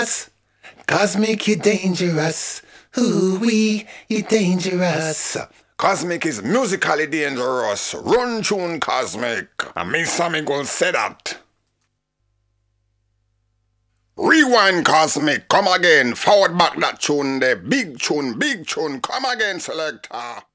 Cosmic, you dangerous. Ooh-wee, you dangerous. Cosmic is musically dangerous. Run tune Cosmic. And me Sammy Gold said that. Rewind Cosmic, come again. Forward back that tune there. Big tune, come again, selector.